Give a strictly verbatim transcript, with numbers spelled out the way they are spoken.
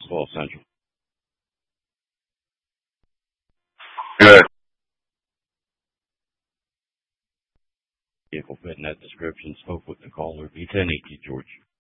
Roswell Central. Good. Vehicle fit in that description. Spoke with the caller. V ten eighty, George.